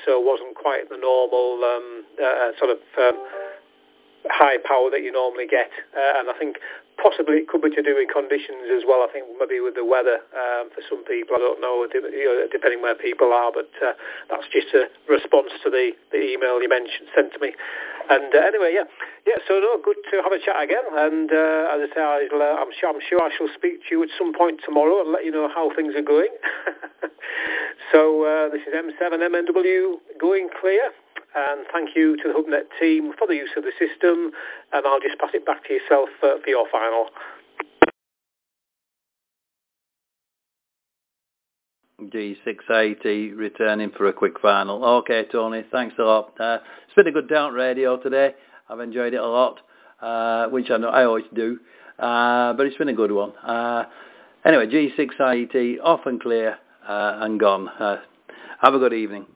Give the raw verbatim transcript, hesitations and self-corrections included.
so wasn't quite the normal um, uh, sort of um, high power that you normally get. Uh, and I think possibly it could be to do with conditions as well. I think maybe with the weather um, for some people. I don't know, you know, depending where people are, but uh, that's just a response to the, the email you mentioned, sent to me. And uh, anyway, yeah, yeah. So no, good to have a chat again. And uh, as I say, I'll, uh, I'm sure I'm sure I shall speak to you at some point tomorrow and let you know how things are going. So uh, this is M seven M N W going clear. And thank you to the HubNet team for the use of the system. And I'll just pass it back to yourself uh, for your final. G six eighty returning for a quick final. Okay, Tony, thanks a lot. Uh, it's been a good Down Radio today. I've enjoyed it a lot, uh, which I know I always do. Uh, but it's been a good one. Uh, anyway, G six eighty off and clear uh, and gone. Uh, have a good evening.